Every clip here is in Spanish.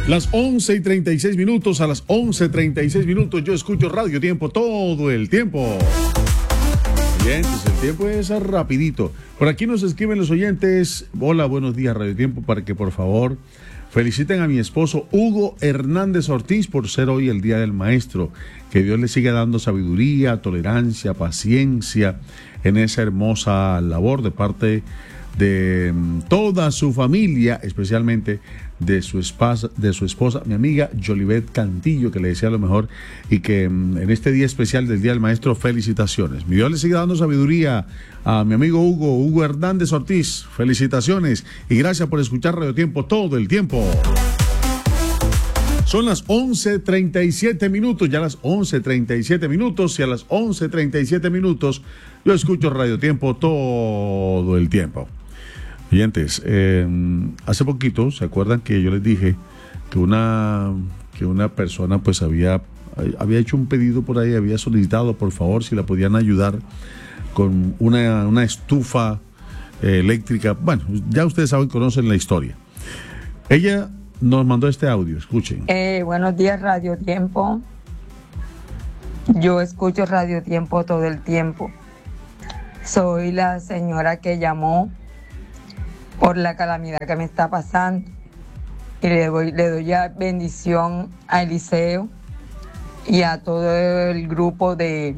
Las 11:36, a las 11:36 yo escucho Radio Tiempo todo el tiempo. Bien, pues el tiempo es rapidito. Por aquí nos escriben los oyentes: hola, buenos días Radio Tiempo, para que por favor feliciten a mi esposo Hugo Hernández Ortiz por ser hoy el Día del Maestro. Que Dios le siga dando sabiduría, tolerancia, paciencia en esa hermosa labor de parte de toda su familia, especialmente de su esposa, mi amiga Jolivet Cantillo, que le desea lo mejor y que en este día especial del Día del Maestro, felicitaciones. Mi Dios le sigue dando sabiduría a mi amigo Hugo Hernández Ortiz. Felicitaciones y gracias por escuchar Radio Tiempo todo el tiempo. Son las 11:37, ya las 11:37, y a las 11:37 yo escucho Radio Tiempo todo el tiempo. Oyentes, hace poquito, ¿se acuerdan que yo les dije que una persona pues había hecho un pedido por ahí, había solicitado por favor si la podían ayudar con una estufa eléctrica? Bueno, ya ustedes saben, conocen la historia. Ella nos mandó este audio, escuchen. Buenos días, Radio Tiempo. Yo escucho Radio Tiempo todo el tiempo. Soy la señora que llamó por la calamidad que me está pasando. Y le doy ya bendición a Eliseo y a todo el grupo de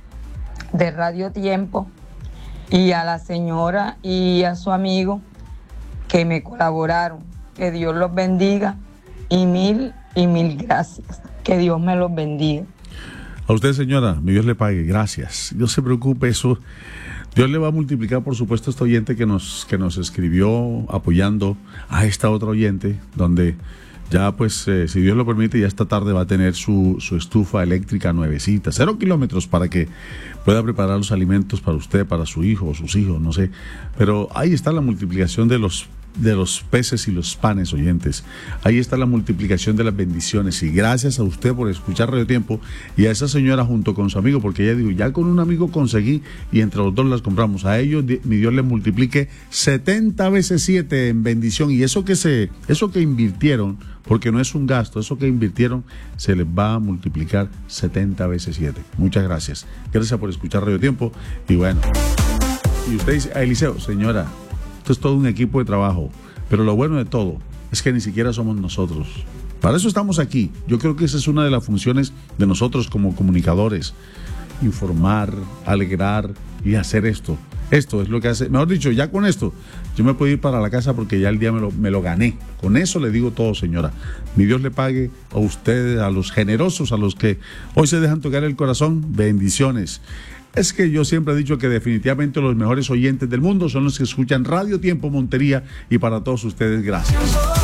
Radio Tiempo y a la señora y a su amigo que me colaboraron. Que Dios los bendiga y mil gracias. Que Dios me los bendiga. A usted, señora, mi Dios le pague, gracias. No se preocupe, eso Dios le va a multiplicar, por supuesto, a este oyente que nos escribió apoyando a esta otra oyente, donde ya pues, si Dios lo permite, ya esta tarde va a tener su estufa eléctrica nuevecita, 0 kilómetros, para que pueda preparar los alimentos para usted, para su hijo o sus hijos, no sé. Pero ahí está la multiplicación de los peces y los panes, oyentes. Ahí está la multiplicación de las bendiciones. Y gracias a usted por escuchar Radio Tiempo y a esa señora junto con su amigo, porque ella dijo, ya con un amigo conseguí y entre los dos las compramos. A ellos, mi Dios les multiplique 70 veces 7 en bendición. Y eso que invirtieron, porque no es un gasto, eso que invirtieron se les va a multiplicar 70 veces 7. Muchas gracias. Gracias por escuchar Radio Tiempo. Y bueno, y usted dice, a Eliseo, señora, esto es todo un equipo de trabajo, pero lo bueno de todo es que ni siquiera somos nosotros. Para eso estamos aquí. Yo creo que esa es una de las funciones de nosotros como comunicadores: informar, alegrar y hacer esto. Esto es lo que hace. Mejor dicho, ya con esto yo me puedo ir para la casa porque ya el día me lo gané. Con eso le digo todo, señora. Mi Dios le pague a ustedes, a los generosos, a los que hoy se dejan tocar el corazón. Bendiciones. Es que yo siempre he dicho que definitivamente los mejores oyentes del mundo son los que escuchan Radio Tiempo Montería, y para todos ustedes, gracias.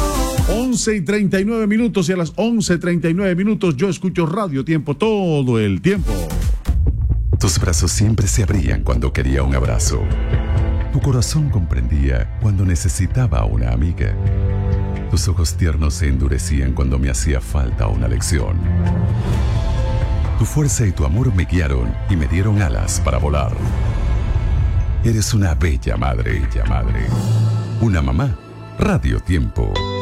11:39, y a las 11:39 yo escucho Radio Tiempo todo el tiempo. Tus brazos siempre se abrían cuando quería un abrazo. Tu corazón comprendía cuando necesitaba una amiga. Tus ojos tiernos se endurecían cuando me hacía falta una lección. Tu fuerza y tu amor me guiaron y me dieron alas para volar. Eres una bella madre, Una mamá. Radio Tiempo.